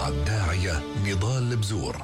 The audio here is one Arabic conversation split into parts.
مع الداعية نضال بزور.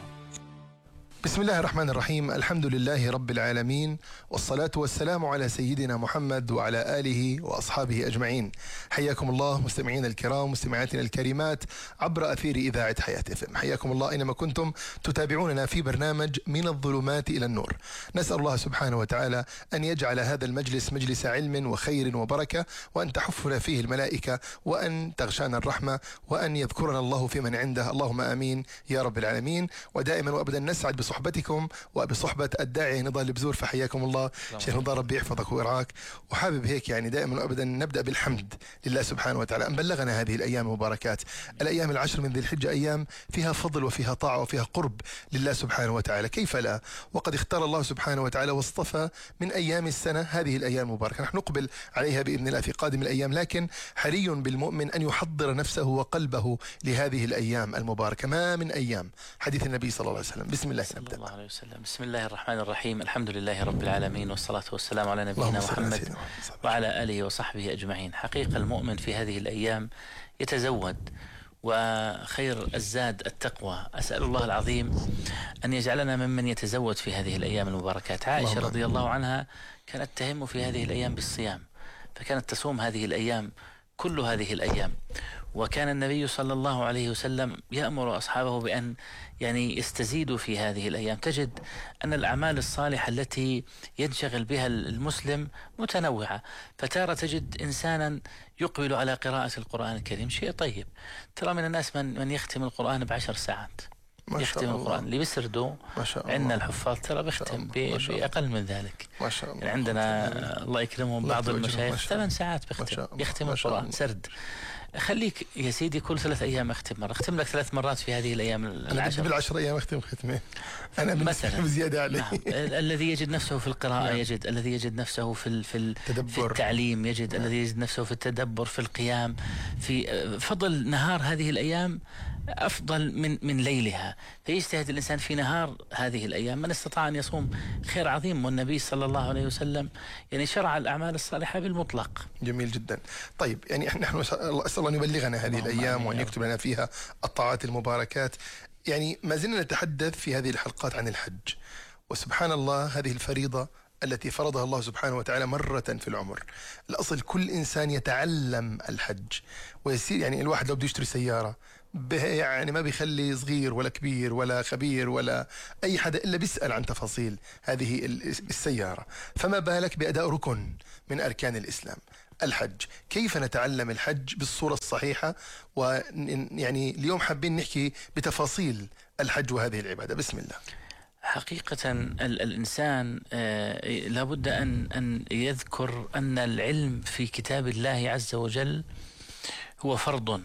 بسم الله الرحمن الرحيم. الحمد لله رب العالمين، والصلاة والسلام على سيدنا محمد وعلى آله وأصحابه أجمعين. حياكم الله مستمعين الكرام، مستمعاتنا الكريمات عبر أثير إذاعة حياة FM. حياكم الله أينما كنتم تتابعوننا في برنامج من الظلمات إلى النور. نسأل الله سبحانه وتعالى أن يجعل هذا المجلس مجلس علم وخير وبركة، وأن تحفنا فيه الملائكة، وأن تغشانا الرحمة، وأن يذكرنا الله في من عنده. اللهم آمين يا رب العالمين. ودائما وأبدا نسعد بصحبتكم وبصحبة الداعية نضال بزور، فحياكم الله شيخ نضال، ربي يحفظك ويرعاك. وحابب هيك يعني دائما وأبدا نبدأ بالحمد لله سبحانه وتعالى أن بلغنا هذه الأيام المباركات، الأيام العشر من ذي الحجة، أيام فيها فضل وفيها طاعة وفيها قرب لله سبحانه وتعالى، كيف لا؟ وقد اختار الله سبحانه وتعالى واصطفى من أيام السنة هذه الأيام المباركة، نحن نقبل عليها بإذن الله في قادم الأيام، لكن حري بالمؤمن أن يحضر نفسه وقلبه لهذه الأيام المباركة. ما من أيام حديث النبي صلى الله عليه وسلم. بسم الله صلى الله عليه وسلم. بسم الله الرحمن الرحيم. الحمد لله رب العالمين، والصلاة والسلام على نبينا محمد وعلى آله وصحبه أجمعين. حقيقة المؤمن في هذه الأيام يتزود، وخير الزاد التقوى. أسأل الله العظيم أن يجعلنا ممن يتزود في هذه الأيام المباركات. عائشة رضي الله عنها كانت تهم في هذه الأيام بالصيام، فكانت تصوم هذه الأيام، كل هذه الأيام. وكان النبي صلى الله عليه وسلم يأمر أصحابه بأن يستزيدوا في هذه الأيام. تجد أن الأعمال الصالحة التي ينشغل بها المسلم متنوعة، فتارة تجد إنسانا يقبل على قراءة القرآن الكريم، شيء طيب. ترى من الناس من يختم القرآن ب10 ساعات، يختم القرآن اللي بيسردوا. عندنا الحفاظ ترى بيختم بأقل من ذلك. ما شاء الله. يعني عندنا الله يكرمهم بعض المشايخ 8 ساعات يختم القرآن سرد. خليك يا سيدي كل 3 أيام اختم مرة، اختم لك 3 مرات في هذه الأيام العشر. بال10 أيام اختم ختمين أنا مثلا بزيادة عليه. نعم. الذي يجد نفسه في القراءة يجد، الذي يجد نفسه في التعليم يجد، الذي يجد نفسه في التدبر، في القيام، في فضل نهار هذه الأيام أفضل من ليلها. فيجتهد الإنسان في نهار هذه الأيام. من استطاع أن يصوم خير عظيم، والنبي صلى الله عليه وسلم شرع الأعمال الصالحة بالمطلق. جميل جدا. طيب نحن أسأل الله أن يبلغنا هذه الأيام وأن يكتب لنا فيها الطاعات المباركات. ما زلنا نتحدث في هذه الحلقات عن الحج، وسبحان الله هذه الفريضة التي فرضها الله سبحانه وتعالى مرة في العمر. الأصل كل إنسان يتعلم الحج ويصير، الواحد لو بده يشتري سيارة ما بيخلي صغير ولا كبير ولا خبير ولا أي حدا إلا بيسأل عن تفاصيل هذه السيارة، فما بالك بأداء ركن من أركان الإسلام الحج. كيف نتعلم الحج بالصورة الصحيحة؟ اليوم حابين نحكي بتفاصيل الحج وهذه العبادة. بسم الله. حقيقة الإنسان لابد أن يذكر أن العلم في كتاب الله عز وجل هو فرض،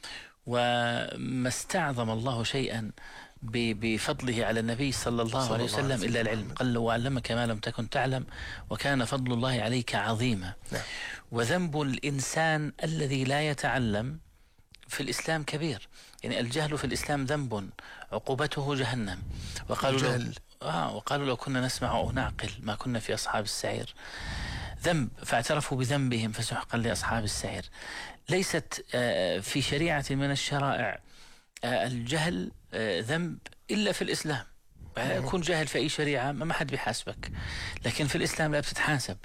وما استعظم الله شيئا بفضله على النبي صلى الله عليه وسلم إلا العلم. قال له وعلمك ما لم تكن تعلم وكان فضل الله عليك عظيما. وذنب الإنسان الذي لا يتعلم في الإسلام كبير. الجهل في الإسلام ذنب عقوبته جهنم. وقالوا لو كنا نسمع أو نعقل ما كنا في أصحاب السعير. ذنب، فاعترفوا بذنبهم فسحقا لأصحاب السعير. ليست في شريعة من الشرائع الجهل ذنب إلا في الإسلام. يكون جاهل في أي شريعة ما حد بيحاسبك، لكن في الإسلام لا بتتحاسب.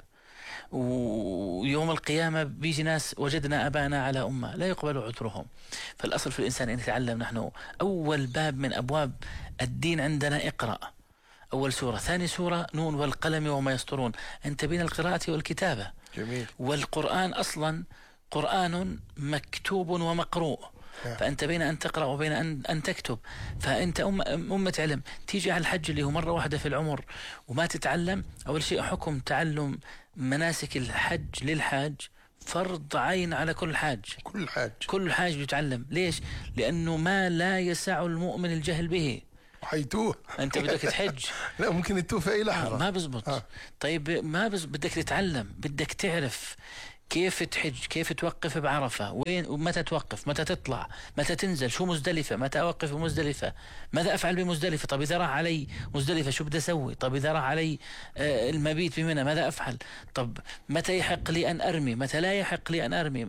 ويوم القيامة بيجي ناس وجدنا أبانا على أمة لا يقبل عذرهم. فالأصل في الإنسان أن يتعلم. نحن أول باب من أبواب الدين عندنا اقرأ، أول سورة، ثاني سورة نون والقلم وما يسطرون. أنت بين القراءة والكتابة. جميل. والقرآن أصلا قرآن مكتوب ومقروء، فأنت بين أن تقرأ وبين أن تكتب. فأنت أمة علم. تيجي على الحج اللي هو مرة واحدة في العمر وما تتعلم. أول شيء حكم تعلم مناسك الحج للحاج فرض عين على كل حاج. كل حاج يتعلم. ليش؟ لأنه ما لا يسع المؤمن الجهل به. حيتوه أنت بدك تحج لا ممكن يتوه في أي لحظة. ما بزبط. طيب ما بدك تتعلم، بدك تعرف كيف تحج، كيف توقف بعرفة، وين ومتى توقف، متى تطلع، متى تنزل، شو مزدلفة، متى أوقف بمزدلفة، ماذا أفعل بمزدلفة. طب إذا راح علي مزدلفة شو بدي أسوي. طب إذا راح علي المبيت بمنى ماذا أفعل. طب متى يحق لي أن أرمي، متى لا يحق لي أن أرمي.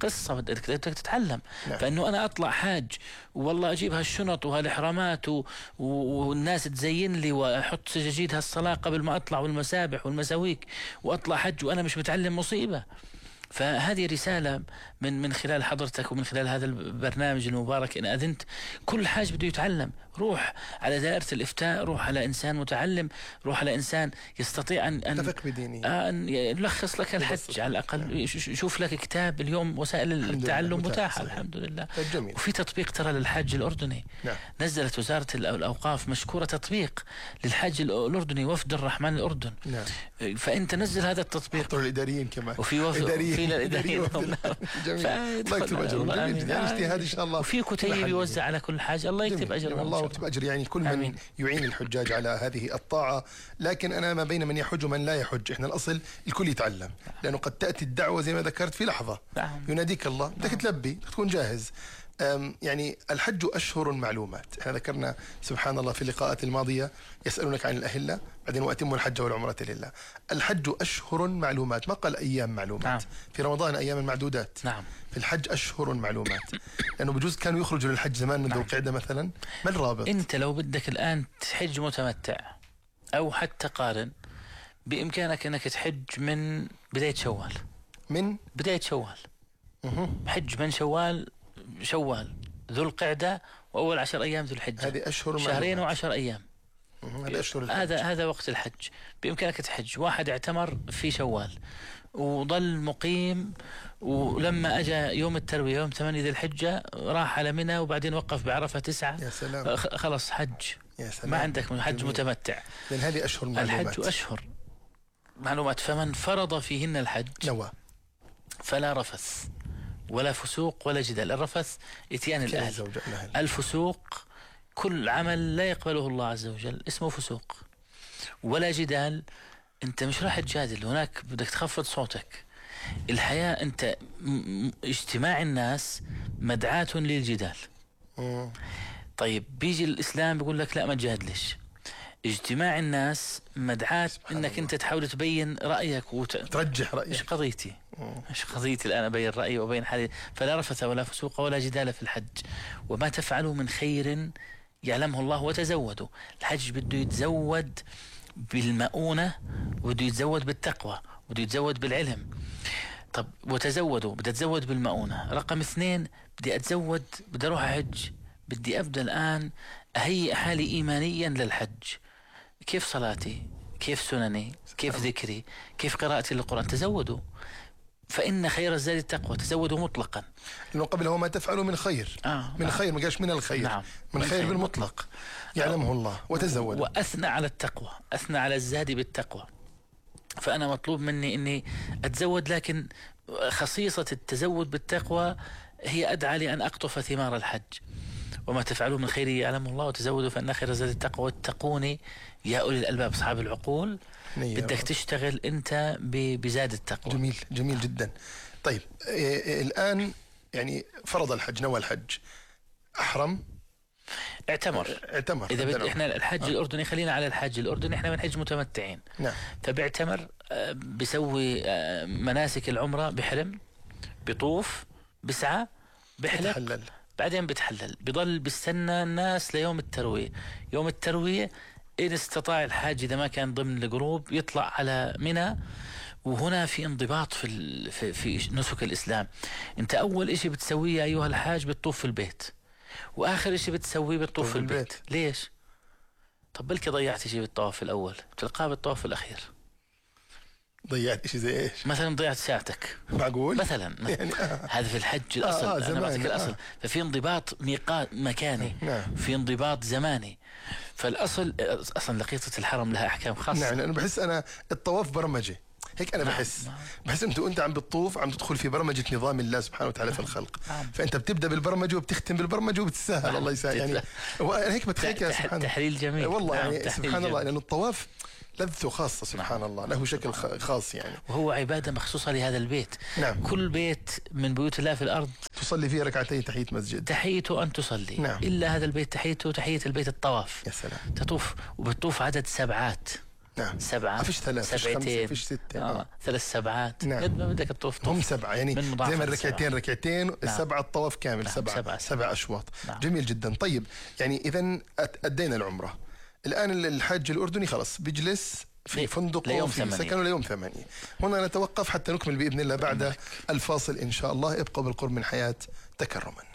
قصة بدك تتعلم. نعم. فإنه أنا أطلع حاج والله أجيب هالشنط وهالإحرامات والناس تزين لي وأحط سجاجيد هالصلاة قبل ما أطلع والمسابح والمساويك وأطلع حج وأنا مش متعلم، مصيبة. فهذه رسالة من خلال حضرتك ومن خلال هذا البرنامج المبارك إن أذنت. كل حاج بده يتعلم، روح على دائرة الإفتاء، روح على إنسان متعلم، روح على إنسان يستطيع أن يلخص لك الحج على الأقل. يشوف لك كتاب. اليوم وسائل التعلم متاحة الحمد لله. جميل. وفي تطبيق ترى للحج الأردني. نعم. نزلت وزارة الأوقاف مشكورة تطبيق للحج الأردني، وفد الرحمن الأردن. نعم. فأنت نزل هذا التطبيق. الإداريين كمان. وفي الإداريين. جميل. الله يكتب أجر. يعني اجتهاد إن شاء الله. وفي كتيب يوزع على كل حاجة. الله يكتب أجر. الله يكتب أجر يعني كل من يعين الحجاج على هذه الطاعة. لكن أنا ما بين من يحج ومن لا يحج، إحنا الأصل الكل يتعلم، لأنه قد تأتي الدعوة زي ما ذكرت في لحظة. يناديك الله، بدك تلبي، بدك تكون جاهز. يعني الحج أشهر معلومات. احنا ذكرنا سبحان الله في اللقاءات الماضية يسألونك عن الأهلة، بعدين وأتموا الحج والعمرة لله. الحج أشهر معلومات، ما قال أيام معلومات. نعم. في رمضان أيام معدودات. نعم. في الحج أشهر معلومات، لأنه بجوز كانوا يخرجوا للحج زمان من ذو القعدة مثلا. ما الرابط؟ أنت لو بدك الآن تحج متمتع أو حتى قارن، بإمكانك أنك تحج من بداية شوال. من بداية شوال. حج من شوال ذو القعدة وأول 10 أيام ذو الحجة. هذه أشهر، شهرين و10 أيام. هذا وقت الحج. بإمكانك تحج. واحد اعتمر في شوال وظل مقيم، ولما أجا يوم التروية يوم 8 ذي الحجة راح على منى، وبعدين وقف بعرفة 9. يا سلام. خلص حج. يا سلام. ما عندك حج. جميل. متمتع. لأن هذه أشهر معلومات. الحج أشهر معلومات. فمن فرض فيهن الحج نوى فلا رفث ولا فسوق ولا جدال. الرفث إتيان الأهل. الفسوق كل عمل لا يقبله الله عز وجل اسمه فسوق. ولا جدال، أنت مش راح تجادل، هناك بدك تخفض صوتك. الحياة أنت اجتماع الناس مدعاة للجدال. طيب بيجي الإسلام بيقول لك لا ما تجادلش. اجتماع الناس مدعاة انك انت تحاول تبين رأيك ترجح رأيك. مش قضيتي الآن أبين رأيي وبين حالي. فلا رفث ولا فسوق ولا جدال في الحج. وما تفعلوا من خير يعلمه الله وتزودوا. الحج بده يتزود بالمؤونة، وبده يتزود بالتقوى، وبده يتزود بالعلم. طب وتزودوا، بدي أتزود بالمؤونة. رقم 2 بدي أتزود، بدي أروح أحج، بدي أبدأ الآن أهيئ حالي إيمانيا للحج. كيف صلاتي، كيف سنني، كيف ذكري، كيف قراءتي للقرآن. تزودوا، فإن خير الزاد التقوى. تزودوا مطلقا، لأنه قبل هو ما تفعلوا من خير. من خير، ما قالش من الخير. نعم. من خير بالمطلق يعلمه الله. وتزود، وأثنى على التقوى، أثنى على الزاد بالتقوى. فأنا مطلوب مني أني أتزود، لكن خصيصة التزود بالتقوى هي أدعى لأن أقطف ثمار الحج. وما تفعلوا من خير يعلم الله وتزودوا فإن خير الزاد التقوى واتقوني يا أولي الألباب أصحاب العقول. بدك تشتغل أنت بزاد التقوى. جميل، جميل جدا. طيب الآن يعني فرض الحج، نوى الحج، أحرم، اعتمر. إذا إحنا الحج الأردني، خلينا على الحج الأردني، إحنا بنحج متمتعين. نعم. فبيعتمر، بيسوي مناسك العمرة، بحرم، بيطوف، بسعى، بحلق، بعدين بتحلل. بضل بيستنى الناس ليوم التروية. يوم التروية إن استطاع الحاج إذا ما كان ضمن الجروب يطلع على منى. وهنا في انضباط في نسك الإسلام. أنت أول إشي بتسويه أيها الحاج بتطوف في البيت، وآخر إشي بتسويه بتطوف في البيت. ليش؟ طب بلكي ضيعت إشي بالطواف الأول بتلقاه بالطواف الأخير. ضيعت إشي زي إيش؟ مثلا ضيعت ساعتك، معقول؟ مثلا يعني هذا في الحج الأصل. أنا بعطيك الأصل. ففي انضباط ميقات مكاني. في انضباط زماني. فالأصل أصلا لقيطة الحرم لها أحكام خاصة. نعم. أنا بحس أنا الطواف برمجة هيك. أنا بحس أنت عم بتطوف، عم تدخل في برمجة نظام الله سبحانه وتعالى في الخلق. فأنت بتبدأ بالبرمجة وبتختم بالبرمجة وبتسهل. الله يسهل يعني. هيك بتخيك يا سبحان الله. تحليل جميل والله يعني سبحان الله، لأن الطواف لذته خاصة سبحان الله، له شكل خاص يعني، وهو عبادة مخصوصة لهذا البيت. نعم. كل بيت من بيوت الله في الأرض تصلي فيه ركعتي تحية مسجد، تحيته أن تصلي. نعم. إلا هذا البيت تحيته تحية البيت الطواف. يا سلام. تطوف، وبتطوف عدد 7. نعم. 7 ما فيش 3 فيش 5 فيش 6 3 سبعات. نعم. قد ما بدك تطوف طوف. هم 7 يعني زي ما ركعتين نعم. السبعة الطواف كامل. نعم. 7 أشواط. نعم. جميل جدا. طيب يعني إذا أدينا العمرة، الآن الحاج الأردني خلاص بيجلس في فندقه في سكنه ليوم 8. هنا نتوقف حتى نكمل بإذن الله بعد الفاصل إن شاء الله. ابقوا بالقرب من حياة تكرما.